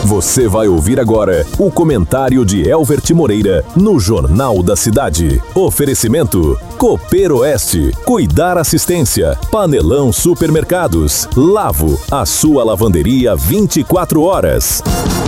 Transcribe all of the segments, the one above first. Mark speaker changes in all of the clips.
Speaker 1: Você vai ouvir agora o comentário de Elvert Moreira no Jornal da Cidade. Oferecimento Cooper Oeste, Cuidar Assistência, Panelão Supermercados, Lavo, a sua lavanderia 24 horas.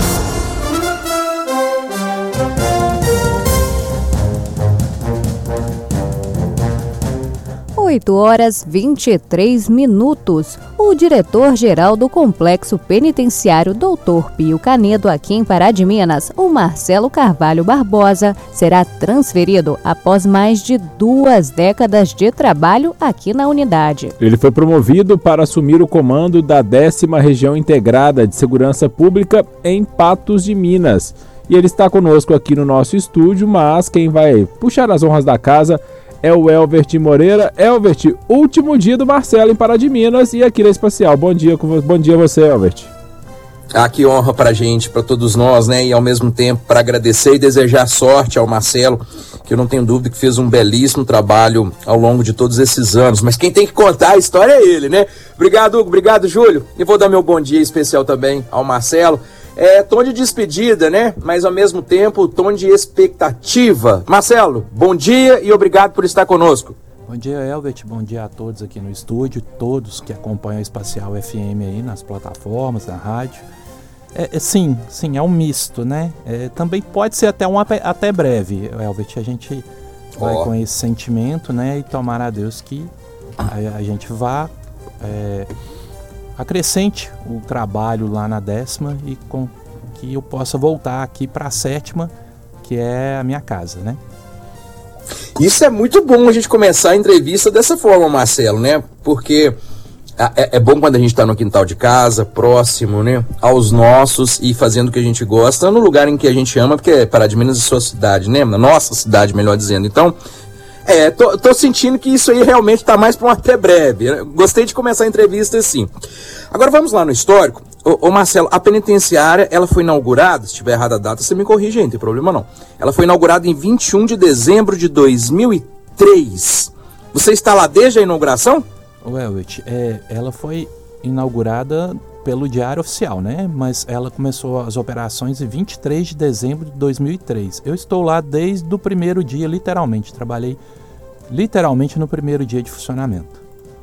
Speaker 2: 8h23. O diretor-geral do Complexo Penitenciário Dr. Pio Canedo, aqui em Pará de Minas, o Marcelo Carvalho Barbosa, será transferido após mais de 2 décadas de trabalho aqui na unidade.
Speaker 3: Ele foi promovido para assumir o comando da 10ª Região Integrada de Segurança Pública em Patos de Minas. E ele está conosco aqui no nosso estúdio, mas quem vai puxar as honras da casa é o Elvert Moreira. Elvert, último dia do Marcelo em Pará de Minas e aqui na Espacial. Bom dia a você, Elvert.
Speaker 4: Que honra pra gente, pra todos nós, né? E ao mesmo tempo para agradecer e desejar sorte ao Marcelo, que eu não tenho dúvida que fez um belíssimo trabalho ao longo de todos esses anos. Mas quem tem que contar a história é ele, né? Obrigado, Hugo. Obrigado, Júlio. E vou dar meu bom dia especial também ao Marcelo. Tom de despedida, né? Mas ao mesmo tempo, tom de expectativa. Marcelo, bom dia e obrigado por estar conosco.
Speaker 5: Bom dia, Elvert. Bom dia a todos aqui no estúdio, todos que acompanham a Espacial FM aí nas plataformas, na rádio. Sim, é um misto, né? Também pode ser até breve, Elvert. A gente vai com esse sentimento, né? E tomar a Deus que a gente vá acrescente o trabalho lá na 10ª e com que eu possa voltar aqui para a 7ª, que é a minha casa, né?
Speaker 4: Isso é muito bom a gente começar a entrevista dessa forma, Marcelo, né? Porque é bom quando a gente está no quintal de casa, próximo, né, aos nossos e fazendo o que a gente gosta, no lugar em que a gente ama, porque é Pará de Minas e sua cidade, né? Na nossa cidade, melhor dizendo. Então, tô sentindo que isso aí realmente tá mais para um até breve. Gostei de começar a entrevista assim. Agora vamos lá no histórico. Ô Marcelo, a penitenciária, ela foi inaugurada, se estiver errada a data, você me corrige aí, não tem problema não. Ela foi inaugurada em 21 de dezembro de 2003. Você está lá desde a inauguração?
Speaker 5: Elvert, ela foi inaugurada pelo Diário Oficial, né? Mas ela começou as operações em 23 de dezembro de 2003. Eu estou lá desde o primeiro dia, literalmente. Trabalhei literalmente no primeiro dia de funcionamento.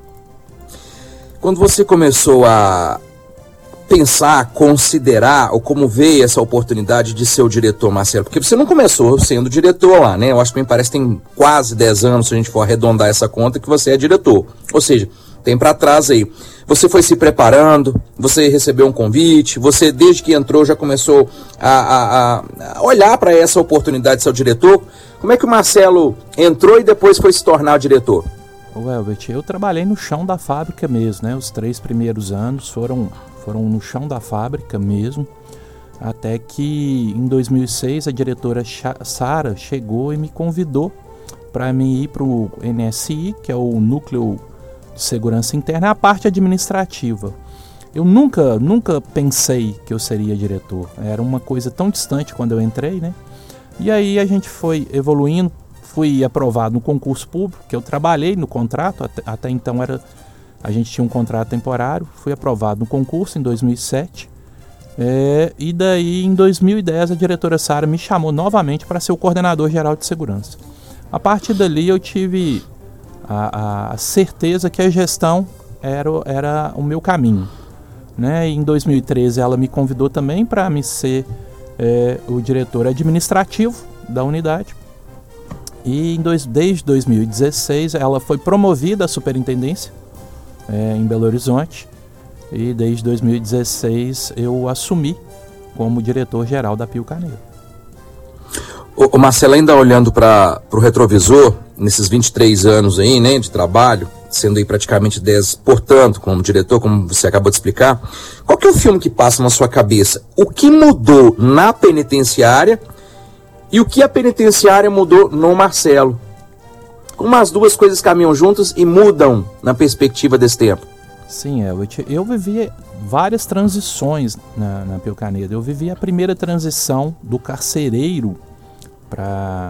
Speaker 4: Quando você começou a pensar, considerar, ou como veio essa oportunidade de ser o diretor, Marcelo? Porque você não começou sendo diretor lá, né? Eu acho que me parece que tem quase 10 anos, se a gente for arredondar essa conta, que você é diretor. Ou seja, tem para trás aí. Você foi se preparando, você recebeu um convite, você desde que entrou já começou a olhar para essa oportunidade de ser o diretor. Como é que o Marcelo entrou e depois foi se tornar diretor?
Speaker 5: Elvert, eu trabalhei no chão da fábrica mesmo, né? Os 3 primeiros anos foram no chão da fábrica mesmo, até que em 2006 a diretora Sara chegou e me convidou para mim ir para o NSI, que é o Núcleo de Segurança Interna, a parte administrativa. Eu nunca pensei que eu seria diretor, era uma coisa tão distante quando eu entrei, né? E aí a gente foi evoluindo, fui aprovado no concurso público, que eu trabalhei no contrato, até então a gente tinha um contrato temporário, fui aprovado no concurso em 2007, e daí em 2010 a diretora Sara me chamou novamente para ser o coordenador geral de segurança. A partir dali eu tive a certeza que a gestão era o meu caminho, né? E em 2013 ela me convidou também para me ser o diretor administrativo da unidade. E desde 2016 ela foi promovida à superintendência em Belo Horizonte, e desde 2016 eu assumi como diretor-geral da Pio Canedo.
Speaker 4: O Marcelo, ainda olhando para o retrovisor, nesses 23 anos aí, né, de trabalho, sendo aí praticamente 10, portanto, como diretor, como você acabou de explicar, qual que é o filme que passa na sua cabeça? O que mudou na penitenciária e o que a penitenciária mudou no Marcelo? Como as duas coisas caminham juntas e mudam na perspectiva desse tempo?
Speaker 5: Sim, Elvert, eu vivi várias transições na Pio Canedo. Eu vivi a primeira transição do carcereiro para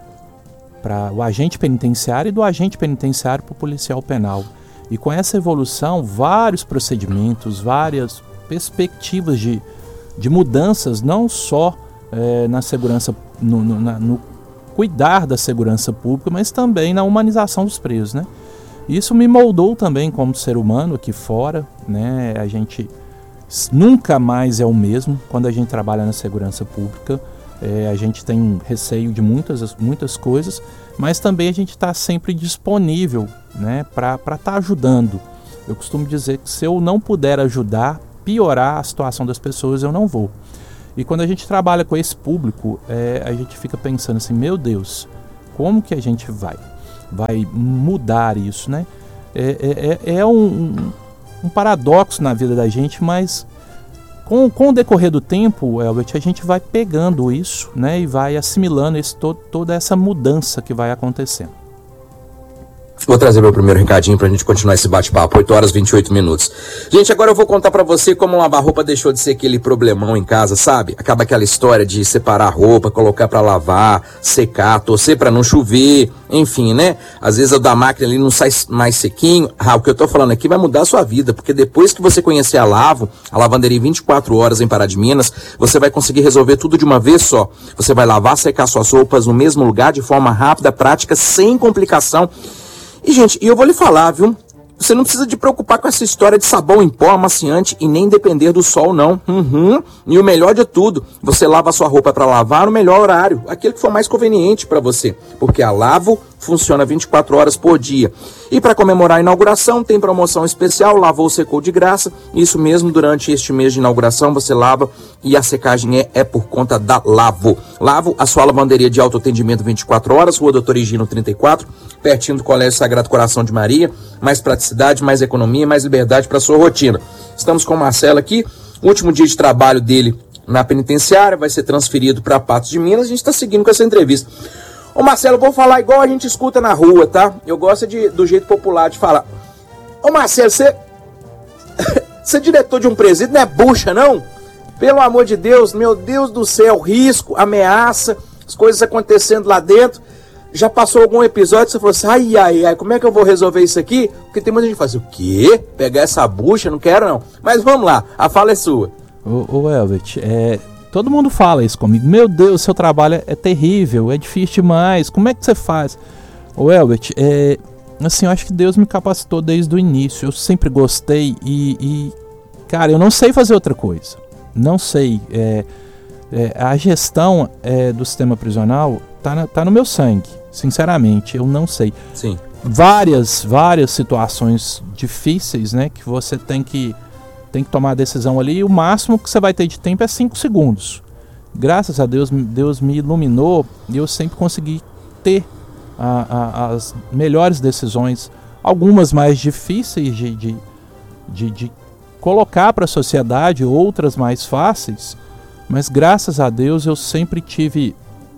Speaker 5: o agente penitenciário e do agente penitenciário para o policial penal. E com essa evolução, vários procedimentos, várias perspectivas de de mudanças, não só na segurança, no cuidar da segurança pública, mas também na humanização dos presos, né? Isso me moldou também como ser humano aqui fora, né? A gente nunca mais é o mesmo quando a gente trabalha na segurança pública. A gente tem receio de muitas coisas, mas também a gente está sempre disponível, né, para estar ajudando. Eu costumo dizer que se eu não puder ajudar, piorar a situação das pessoas, eu não vou. E quando a gente trabalha com esse público, a gente fica pensando assim, meu Deus, como que a gente vai mudar isso, né? É um paradoxo na vida da gente, mas com o decorrer do tempo, Elbert, a gente vai pegando isso, né, e vai assimilando toda essa mudança que vai acontecendo.
Speaker 4: Vou trazer meu primeiro recadinho pra gente continuar esse bate-papo, 8 horas e 28 minutos. Gente, agora eu vou contar pra você como lavar roupa deixou de ser aquele problemão em casa, sabe? Acaba aquela história de separar a roupa, colocar pra lavar, secar, torcer pra não chover, enfim, né? Às vezes o da máquina ali não sai mais sequinho. O que eu tô falando aqui vai mudar a sua vida, porque depois que você conhecer a Lavo, a lavanderia 24 horas em Pará de Minas, você vai conseguir resolver tudo de uma vez só. Você vai lavar, secar suas roupas no mesmo lugar, de forma rápida, prática, sem complicação. E, gente, eu vou lhe falar, viu? Você não precisa de preocupar com essa história de sabão em pó, amaciante e nem depender do sol, não. E o melhor de tudo, você lava a sua roupa para lavar no melhor horário, aquele que for mais conveniente para você, porque a Lavo funciona 24 horas por dia. E para comemorar a inauguração, tem promoção especial, lavou, secou de graça. Isso mesmo, durante este mês de inauguração, você lava e a secagem é por conta da Lavo. Lavo, a sua lavanderia de autoatendimento 24 horas, Rua Doutor Higino 34, pertinho do Colégio Sagrado Coração de Maria. Mais praticidade, mais economia, mais liberdade para sua rotina. Estamos com o Marcelo aqui, último dia de trabalho dele na penitenciária, vai ser transferido para Patos de Minas. A gente está seguindo com essa entrevista. Ô Marcelo, eu vou falar igual a gente escuta na rua, tá? Eu gosto do jeito popular de falar. Ô Marcelo, você é diretor de um presídio, não é bucha, não? Pelo amor de Deus, meu Deus do céu, risco, ameaça, as coisas acontecendo lá dentro. Já passou algum episódio, você falou assim, ai, como é que eu vou resolver isso aqui? Porque tem muita gente que fala assim, o quê? Pegar essa bucha? Não quero não. Mas vamos lá, a fala é sua.
Speaker 5: Ô Elbert, todo mundo fala isso comigo. Meu Deus, seu trabalho é terrível, é difícil demais. Como é que você faz? Ô Elbert, assim, eu acho que Deus me capacitou desde o início. Eu sempre gostei e cara, eu não sei fazer outra coisa. Não sei. A gestão do sistema prisional tá no meu sangue. Sinceramente, eu não sei.
Speaker 4: Sim.
Speaker 5: Várias situações difíceis, né, que você tem que tomar a decisão ali, e o máximo que você vai ter de tempo é 5 segundos. Graças a Deus, Deus me iluminou e eu sempre consegui ter as melhores decisões, algumas mais difíceis de colocar para a sociedade, outras mais fáceis, mas graças a Deus eu sempre tive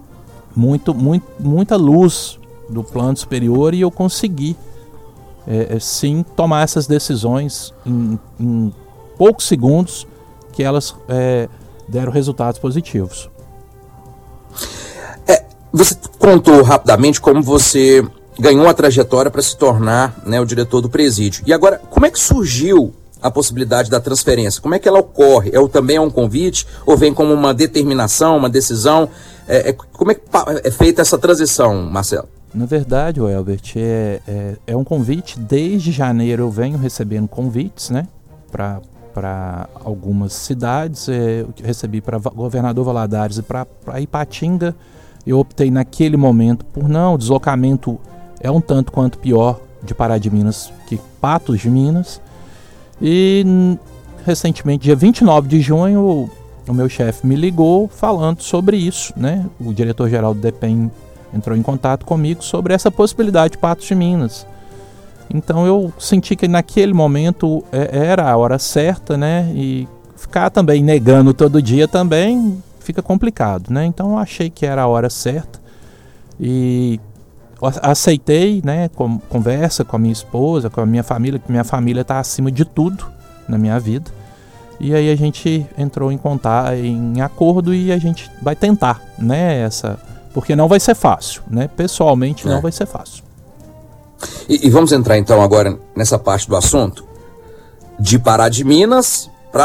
Speaker 5: muita luz do plano superior e eu consegui sim tomar essas decisões em poucos segundos, que elas deram resultados positivos.
Speaker 4: Você contou rapidamente como você ganhou a trajetória para se tornar, né, o diretor do presídio. E agora, como é que surgiu a possibilidade da transferência? Como é que ela ocorre? Também é um convite? Ou vem como uma determinação, uma decisão? Como é que é feita essa transição, Marcelo?
Speaker 5: Na verdade, Elbert, é um convite. Desde janeiro eu venho recebendo convites, né, para algumas cidades. Eu recebi para Governador Valadares e para Ipatinga. Eu optei naquele momento por não, o deslocamento é um tanto quanto pior de Pará de Minas que Patos de Minas. E recentemente, dia 29 de junho, o meu chefe me ligou falando sobre isso, né? O diretor-geral do DEPEN entrou em contato comigo sobre essa possibilidade de Patos de Minas. Então eu senti que naquele momento era a hora certa, né? E ficar também negando todo dia também fica complicado, né? Então eu achei que era a hora certa e aceitei, né? Conversa com a minha esposa, com a minha família, que minha família está acima de tudo na minha vida. E aí a gente entrou em acordo e a gente vai tentar, né? Porque não vai ser fácil, né? Pessoalmente não vai ser fácil.
Speaker 4: E vamos entrar então agora nessa parte do assunto de Pará de Minas para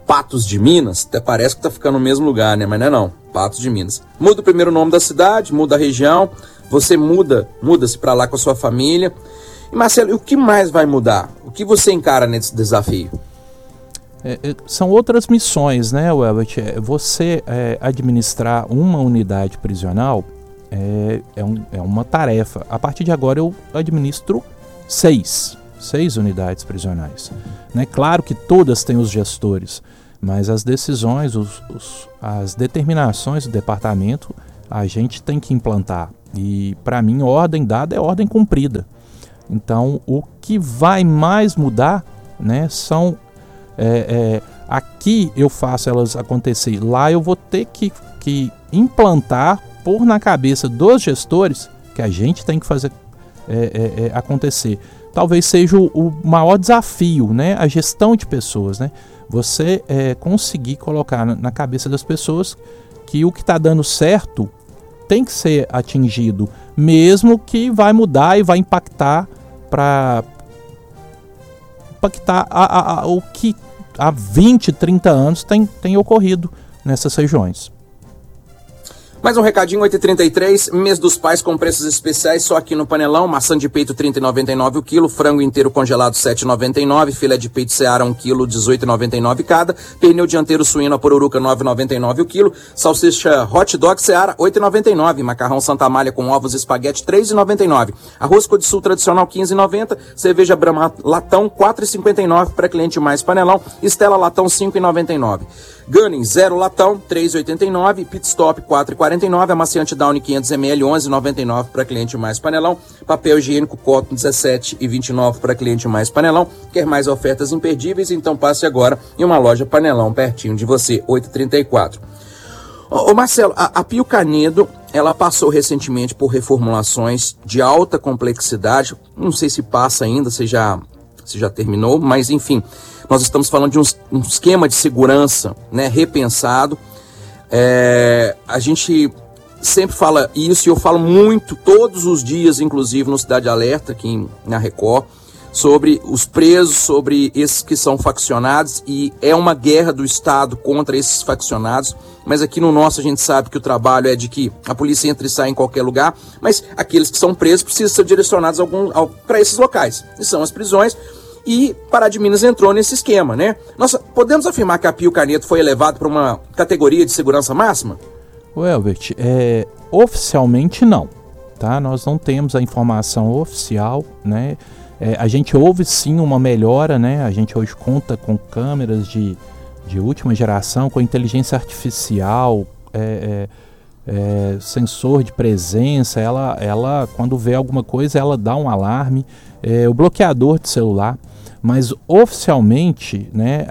Speaker 4: Patos de Minas, até parece que tá ficando no mesmo lugar, né? Mas não é não, Patos de Minas. Muda o primeiro nome da cidade, muda a região, você muda-se para lá com a sua família. E Marcelo, e o que mais vai mudar? O que você encara nesse desafio?
Speaker 5: São outras missões, né, Welbert? Você administrar uma unidade prisional é uma tarefa. A partir de agora eu administro 6 unidades prisionais. Né? Claro que todas têm os gestores, mas as decisões, as determinações do departamento, a gente tem que implantar. E para mim, ordem dada é ordem cumprida. Então, o que vai mais mudar, né, são... aqui eu faço elas acontecer, lá eu vou ter que implantar, pôr na cabeça dos gestores que a gente tem que fazer acontecer. Talvez seja o maior desafio, né? A gestão de pessoas, né? Você conseguir colocar na cabeça das pessoas que o que está dando certo tem que ser atingido, mesmo que vai mudar e vai impactar o que há 20, 30 anos tem ocorrido nessas regiões.
Speaker 4: Mais um recadinho, 8h33, mês dos pais com preços especiais só aqui no Panelão. Maçã de peito R$ 30,99 o quilo, frango inteiro congelado R$ 7,99, filé de peito Seara 1 quilo, R$ 18,99 cada, pernil dianteiro suíno a poruruca R$ 9,99 o quilo, salsicha hot dog Seara R$ 8,99, macarrão Santa Amália com ovos e espaguete R$ 3,99, arroz Code Sul tradicional R$ 15,90, cerveja Brahma latão R$ 4,59 para cliente mais Panelão, Estela latão R$ 5,99. Gunning 0 latão, R$ 3,89, Pit Stop R$ 4,49, amaciante Downy 500ml, R$ 11,99 para cliente mais Panelão, papel higiênico Cotton R$ 17,29 para cliente mais Panelão. Quer mais ofertas imperdíveis? Então passe agora em uma loja Panelão pertinho de você, 8h34. Ô Marcelo, a Pio Canedo, ela passou recentemente por reformulações de alta complexidade, não sei se passa ainda, se já terminou, mas enfim... Nós estamos falando de um esquema de segurança, né, repensado. A gente sempre fala isso, e eu falo muito, todos os dias, inclusive no Cidade Alerta, aqui na Record, sobre os presos, sobre esses que são faccionados, e é uma guerra do Estado contra esses faccionados. Mas aqui no nosso a gente sabe que o trabalho é de que a polícia entra e sai em qualquer lugar, mas aqueles que são presos precisam ser direcionados para esses locais, e são as prisões. E Pará de Minas entrou nesse esquema, né? Nós podemos afirmar que a Pio Canedo foi elevado para uma categoria de segurança máxima?
Speaker 5: Welbert, oficialmente não, tá? Nós não temos a informação oficial, né? A gente houve sim uma melhora, né? A gente hoje conta com câmeras de última geração, com inteligência artificial, sensor de presença, ela quando vê alguma coisa, ela dá um alarme, o bloqueador de celular. Mas oficialmente, né,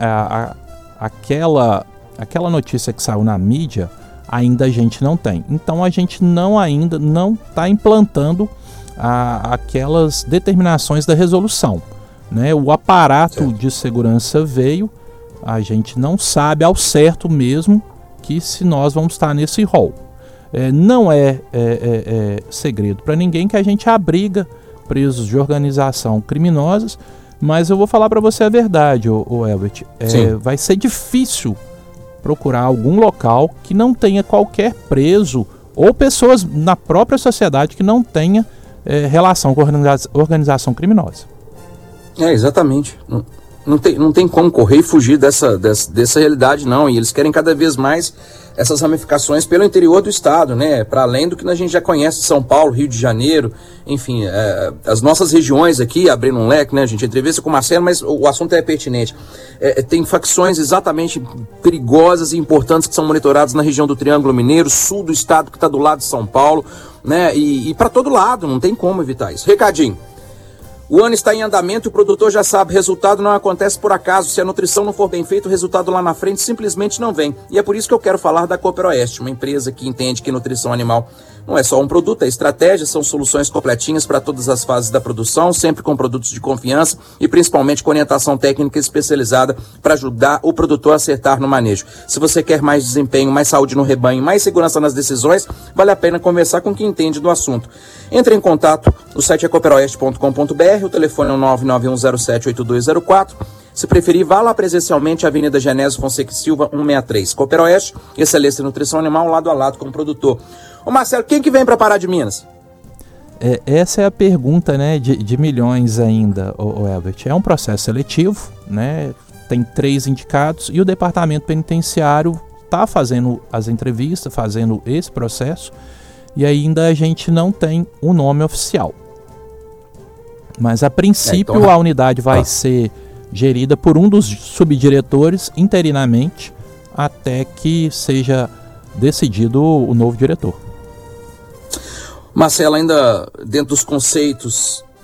Speaker 5: aquela notícia que saiu na mídia, ainda a gente não tem. Então a gente ainda não está implantando aquelas determinações da resolução. Né? O aparato de segurança veio, a gente não sabe ao certo mesmo que se nós vamos estar nesse rol. Não é segredo para ninguém que a gente abriga presos de organização criminosas. Mas eu vou falar para você a verdade, o Elbert. Vai ser difícil procurar algum local que não tenha qualquer preso ou pessoas na própria sociedade que não tenha relação com organização criminosa.
Speaker 4: Exatamente. Não tem como correr e fugir dessa realidade, não. E eles querem cada vez mais essas ramificações pelo interior do estado, né? Para além do que a gente já conhece, São Paulo, Rio de Janeiro, enfim, as nossas regiões aqui, abrindo um leque, né? A gente entrevista com o Marcelo, mas o assunto é pertinente. Tem facções exatamente perigosas e importantes que são monitoradas na região do Triângulo Mineiro, sul do estado, que está do lado de São Paulo, né? E para todo lado, não tem como evitar isso. Recadinho. O ano está em andamento e o produtor já sabe, resultado não acontece por acaso. Se a nutrição não for bem feita, o resultado lá na frente simplesmente não vem. E é por isso que eu quero falar da Cooper Oeste, uma empresa que entende que nutrição animal não é só um produto, é estratégia, são soluções completinhas para todas as fases da produção, sempre com produtos de confiança e principalmente com orientação técnica especializada para ajudar o produtor a acertar no manejo. Se você quer mais desempenho, mais saúde no rebanho, mais segurança nas decisões, vale a pena conversar com quem entende do assunto. Entre em contato, o site é cooperoeste.com.br, o telefone é o 991078204. Se preferir, vá lá presencialmente, Avenida Genésio Fonseca Silva, 163. Cooperoeste, excelência em nutrição animal, lado a lado com o produtor. Ô Marcelo, quem que vem para Pará de Minas?
Speaker 5: Essa é a pergunta, né, de milhões ainda, o Elbert. É um processo seletivo, né? Tem 3 indicados e o departamento penitenciário está fazendo as entrevistas, fazendo esse processo, e ainda a gente não tem um nome oficial. Mas a princípio a unidade vai ser gerida por um dos subdiretores interinamente até que seja decidido o novo diretor.
Speaker 4: Marcelo, ainda dentro dos conceitos